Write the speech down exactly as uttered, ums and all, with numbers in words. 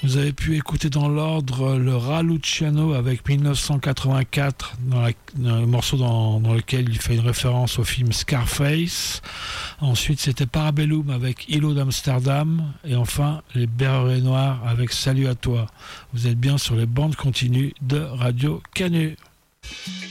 Vous avez pu écouter dans l'ordre le Raluciano avec mille neuf cent quatre-vingt-quatre, dans, la, dans le morceau dans, dans lequel il fait une référence au film Scarface. Ensuite, c'était Parabellum avec Îlot d'Amsterdam. Et enfin, les Bérets Noirs avec Salut à toi. Vous êtes bien sur les bandes continues de Radio Canu.